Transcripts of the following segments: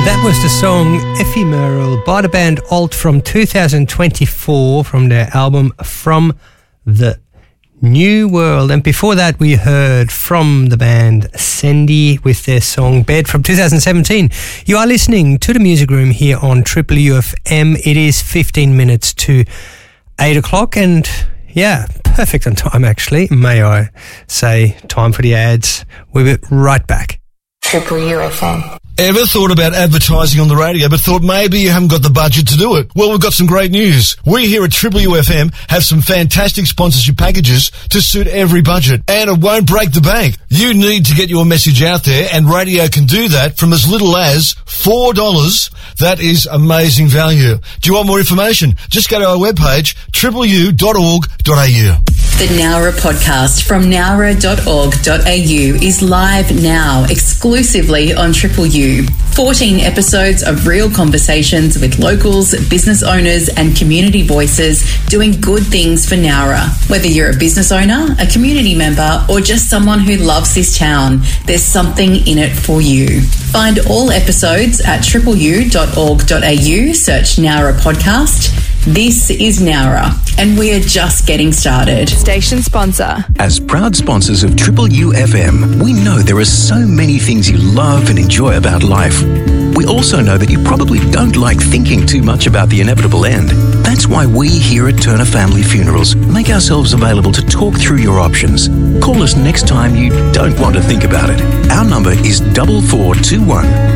That was the song Ephemeral by the band Alt from 2024 from their album From the New World. And before that we heard from the band Sandy with their song Bed from 2017. You are listening to the Music Room here on Triple UFM. It is 15 minutes to 8 o'clock and yeah, perfect on time actually, may I say. Time for the ads. We'll be right back. Triple UFM. Ever thought about advertising on the radio but thought maybe you haven't got the budget to do it? Well, we've got some great news. We here at Triple UFM have some fantastic sponsorship packages to suit every budget, and it won't break the bank. You need to get your message out there, and radio can do that from as little as $4. That is amazing value. Do you want more information? Just go to our webpage, tripleu.org.au. The Nowra podcast from nowra.org.au is live now, exclusively on Triple U. 14 episodes of real conversations with locals, business owners and community voices doing good things for Nowra. Whether you're a business owner, a community member or just someone who loves this town, there's something in it for you. Find all episodes at tripleu.org.au, search Nowra podcast. This is Nowra, and we are just getting started. Station sponsor. As proud sponsors of Triple UFM, we know there are so many things you love and enjoy about life. We also know that you probably don't like thinking too much about the inevitable end. That's why we here at Turner Family Funerals make ourselves available to talk through your options. Call us next time you don't want to think about it. Our number is 4421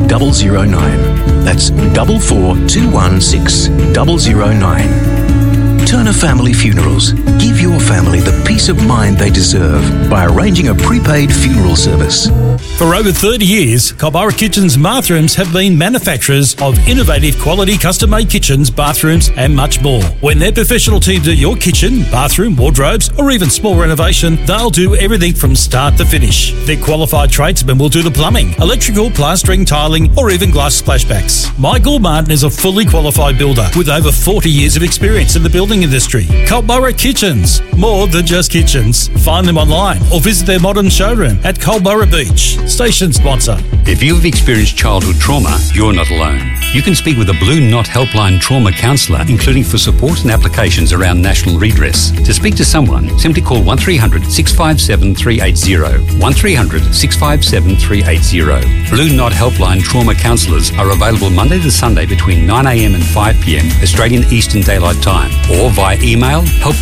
6009. That's 4421 6009. Turner Family Funerals. Give your family the peace of mind they deserve by arranging a prepaid funeral service. For over 30 years, Culburra Kitchens Bathrooms have been manufacturers of innovative quality custom-made kitchens, bathrooms and much more. When their professional team do your kitchen, bathroom, wardrobes or even small renovation, they'll do everything from start to finish. Their qualified tradesmen will do the plumbing, electrical, plastering, tiling or even glass splashbacks. Michael Martin is a fully qualified builder with over 40 years of experience in the building industry. Culburra Kitchens, more than just kitchens. Find them online or visit their modern showroom at Culburra Beach. Station sponsor. If you've experienced childhood trauma, you're not alone. You can speak with a Blue Knot Helpline trauma counsellor, including for support and applications around national redress. To speak to someone, simply call 1300 657 380. 1300 657 380. Blue Knot Helpline trauma counsellors are available Monday to Sunday between 9am and 5pm Australian Eastern Daylight Time, or via email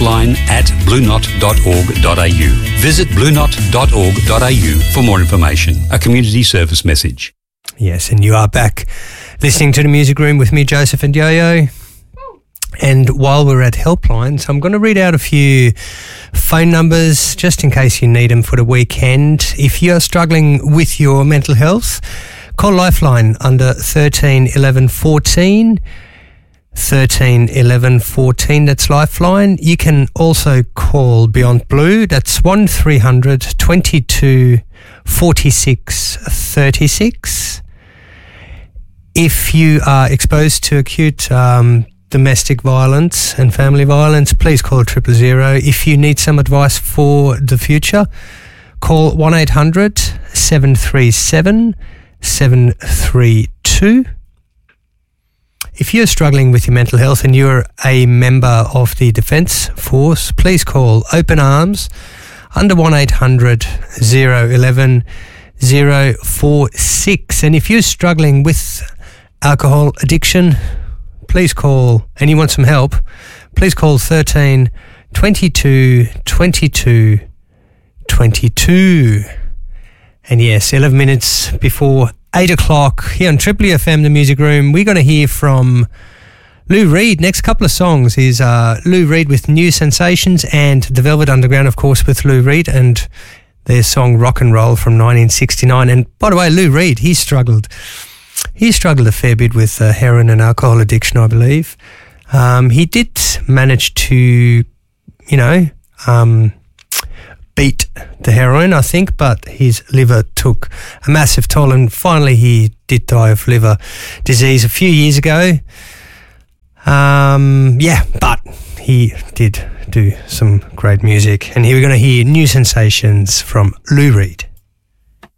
helpline@blueknot.org.au. Visit blueknot.org.au for more information. A community service message. Yes, and you are back listening to the Music Room with me, Joseph and Yo-Yo. And while we're at helplines, I'm going to read out a few phone numbers just in case you need them for the weekend. If you're struggling with your mental health, call Lifeline under 13 11 14. 13 11 14, that's Lifeline. You can also call Beyond Blue, that's 1300 22 46 36. If you are exposed to acute domestic violence and family violence, please call 000. If you need some advice for the future, call 1-800 737 732. If you're struggling with your mental health and you're a member of the Defence Force, please call Open Arms under 1-800 011 046. And if you're struggling with alcohol addiction, please call, and you want some help, please call 13 22 22 22. And yes, 11 minutes before 8 o'clock here on Triple FM, the Music Room. We're going to hear from Lou Reed. Next couple of songs is Lou Reed with New Sensations and The Velvet Underground, of course, with Lou Reed and their song Rock and Roll from 1969. And by the way, Lou Reed, he struggled a fair bit with heroin and alcohol addiction, I believe. He did manage to, beat the heroin, I think, but his liver took a massive toll, and finally he did die of liver disease a few years ago. But he did do some great music, and here we're going to hear New Sensations from Lou Reed.